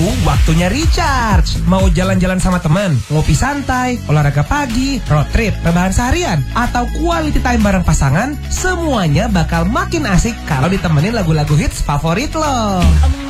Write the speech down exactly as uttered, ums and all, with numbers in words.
waktunya recharge. Mau jalan-jalan sama teman, ngopi santai, olahraga pagi, road trip, rebahan seharian, atau quality time bareng pasangan, semuanya bakal makin asik kalau ditemenin lagu-lagu hits favorit lo.